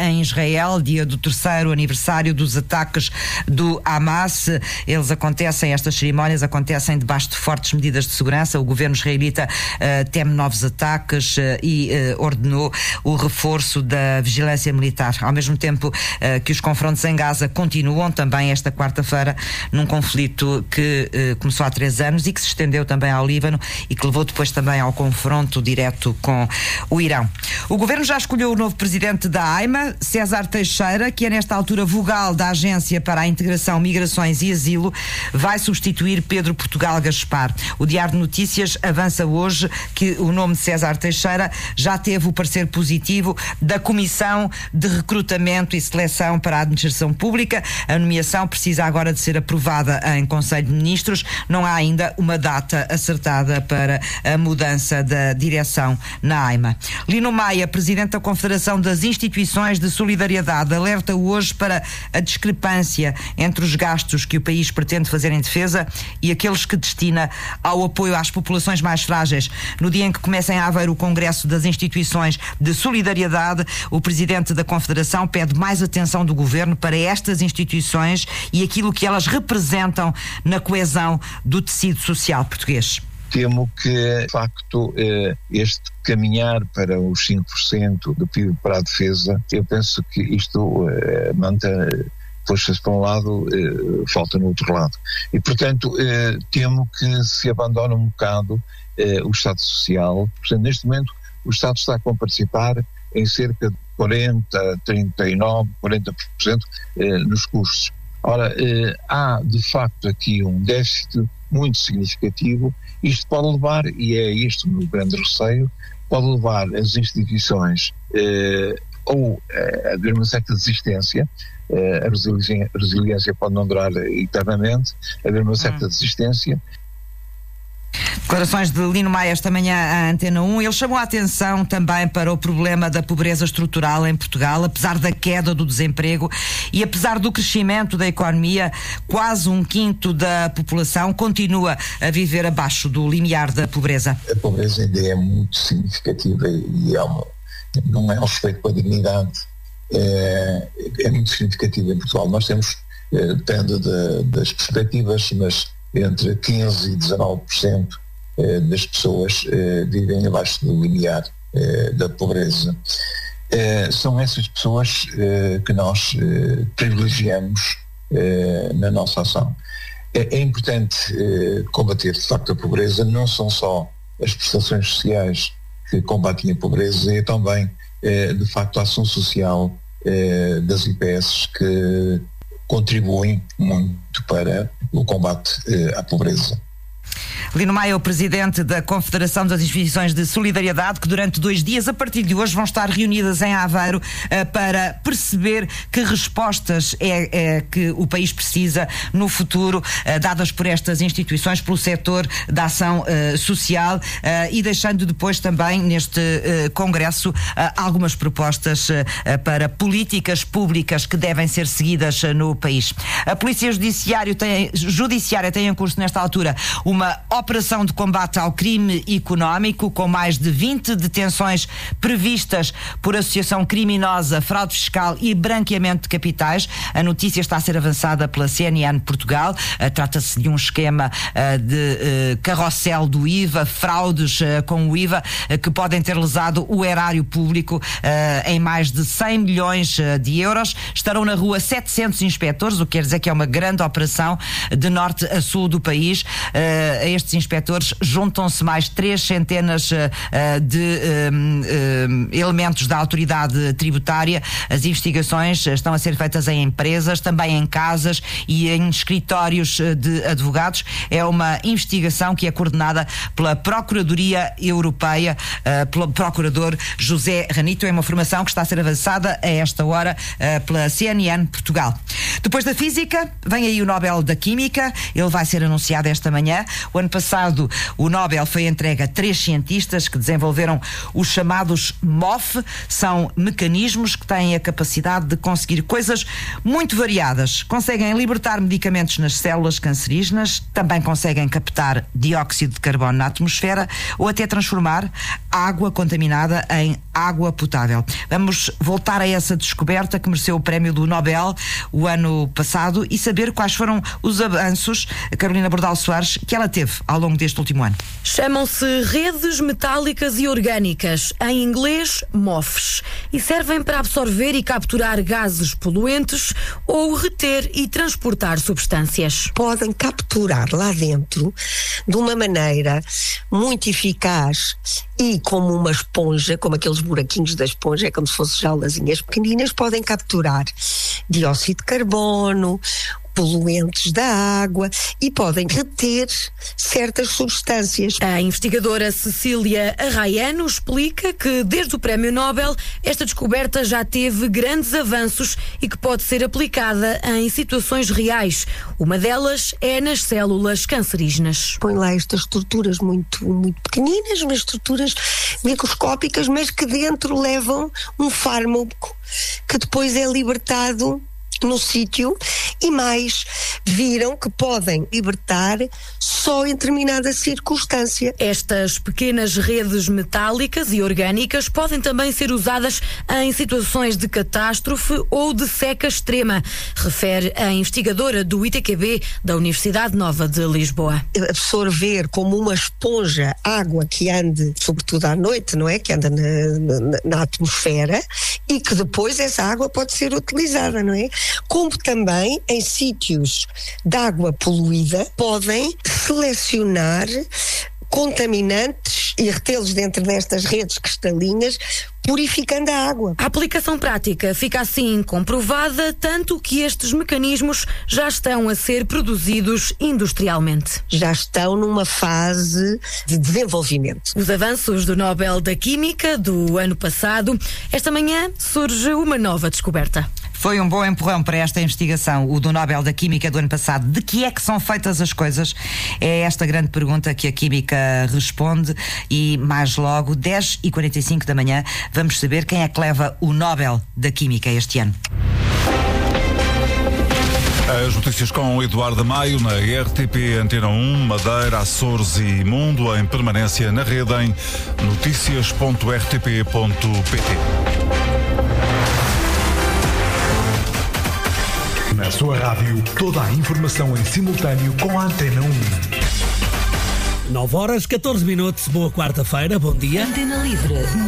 em Israel, dia do 3º aniversário dos ataques do Hamas. Estas cerimónias acontecem debaixo de fortes medidas de segurança. O governo israelita teme novos ataques e ordenou o reforço da vigilância militar. Ao mesmo tempo que os confrontos em Gaza continuam, também esta quarta-feira, num conflito que começou há 3 anos e que se estendeu também ao Líbano e que levou depois também ao confronto direto com o Irão. O governo já escolheu o novo presidente da AIMA, César Teixeira, que é nesta altura vogal da Agência para a Integração, Migrações e Asilo, vai substituir Pedro Portugal Gaspar. O Diário de Notícias avança hoje que o nome de César Teixeira já teve o parecer positivo da Comissão de Recrutamento e Seleção para a Administração Pública. A nomeação precisa agora de ser aprovada em Conselho de Ministros. Não há ainda uma data acertada para a mudança da direção na AIMA. Lino Maia, presidente da Confederação das Instituições de Solidariedade, alerta hoje para a discrepância entre os gastos que o país pretende fazer em defesa e aqueles que destina ao apoio às populações mais frágeis. No dia em que começa em Aveiro o Congresso das Instituições de Solidariedade, o presidente da Confederação pede mais atenção do governo para estas instituições e aquilo que elas representam na coesão do tecido social português. Temo que, de facto, este caminhar para os 5% do PIB para a defesa, eu penso que isto puxa-se para um lado, falta no outro lado. E, portanto, temo que se abandone um bocado o Estado Social. Portanto, neste momento, o Estado está a participar em cerca de 40% nos custos. Ora, há, de facto, aqui um déficit muito significativo. Isto pode levar, e é este o meu grande receio, pode levar as instituições ou a haver uma certa desistência. A resiliência pode não durar eternamente, haver uma certa desistência. Declarações de Lino Maia esta manhã à Antena 1. Ele chamou a atenção também para o problema da pobreza estrutural em Portugal. Apesar da queda do desemprego e apesar do crescimento da economia, quase 1/5 da população continua a viver abaixo do limiar da pobreza. A pobreza ainda é muito significativa e não é um respeito pela dignidade. É muito significativa em Portugal. Nós temos, depende das perspectivas, mas entre 15% e 19% das pessoas vivem abaixo do limiar da pobreza. São essas pessoas que nós privilegiamos na nossa ação. É importante combater, de facto, a pobreza. Não são só as prestações sociais que combatem a pobreza, é também, de facto, a ação social das IPS que contribuem muito para o combate à pobreza. Lino Maia, o presidente da Confederação das Instituições de Solidariedade, que durante 2 dias, a partir de hoje, vão estar reunidas em Aveiro para perceber que respostas é que o país precisa no futuro, dadas por estas instituições, pelo setor da ação social, e deixando depois também neste congresso algumas propostas para políticas públicas que devem ser seguidas no país. A Polícia Judiciária tem em curso nesta altura uma operação de combate ao crime económico, com mais de 20 detenções previstas por associação criminosa, fraude fiscal e branqueamento de capitais. A notícia está a ser avançada pela CNN Portugal. Trata-se de um esquema de carrossel do IVA, fraudes com o IVA, que podem ter lesado o erário público em mais de 100 milhões de euros. Estarão na rua 700 inspectores, o que quer dizer que é uma grande operação de norte a sul do país. A estes inspectores juntam-se mais 300 de elementos da autoridade tributária. As investigações estão a ser feitas em empresas, também em casas e em escritórios de advogados. É uma investigação que é coordenada pela Procuradoria Europeia, pelo Procurador José Ranito. É uma formação que está a ser avançada a esta hora pela CNN Portugal. Depois da Física, vem aí o Nobel da Química. Ele vai ser anunciado esta manhã. O ano passado o Nobel foi entregue a 3 cientistas que desenvolveram os chamados MOF. São mecanismos que têm a capacidade de conseguir coisas muito variadas. Conseguem libertar medicamentos nas células cancerígenas, também conseguem captar dióxido de carbono na atmosfera ou até transformar água contaminada em água potável. Vamos voltar a essa descoberta que mereceu o prémio do Nobel o ano passado e saber quais foram os avanços, Carolina Bordal Soares, que ela teve ao longo deste último ano. Chamam-se redes metálicas e orgânicas, em inglês MOFs, e servem para absorver e capturar gases poluentes ou reter e transportar substâncias. Podem capturar lá dentro de uma maneira muito eficaz e como uma esponja, como aqueles buraquinhos da esponja, é como se fossem jaulazinhas pequeninas, podem capturar dióxido de carbono, poluentes da água e podem reter certas substâncias. A investigadora Cecília Arraiano explica que desde o Prémio Nobel esta descoberta já teve grandes avanços e que pode ser aplicada em situações reais. Uma delas é nas células cancerígenas. Põe lá estas estruturas muito pequeninas, umas estruturas microscópicas, mas que dentro levam um fármaco que depois é libertado no sítio e mais, viram que podem libertar só em determinada circunstância. Estas pequenas redes metálicas e orgânicas podem também ser usadas em situações de catástrofe ou de seca extrema, refere a investigadora do ITQB da Universidade Nova de Lisboa. Absorver como uma esponja água que ande, sobretudo à noite, não é? Que anda na atmosfera e que depois essa água pode ser utilizada, não é? Como também em sítios de água poluída podem selecionar contaminantes e retê-los dentro destas redes cristalinas, purificando a água. A aplicação prática fica assim comprovada, tanto que estes mecanismos já estão a ser produzidos industrialmente. Já estão numa fase de desenvolvimento. Os avanços do Nobel da Química do ano passado, esta manhã surge uma nova descoberta. Foi um bom empurrão para esta investigação, o do Nobel da Química do ano passado. De que é que são feitas as coisas? É esta grande pergunta que a Química responde e mais logo, 10h45 da manhã, vamos saber quem é que leva o Nobel da Química este ano. As notícias com Eduardo Maio na RTP Antena 1, Madeira, Açores e Mundo, em permanência na rede em noticias.rtp.pt. Na sua rádio, toda a informação em simultâneo com a Antena 1. 9h14, boa quarta-feira, bom dia. Antena Livre.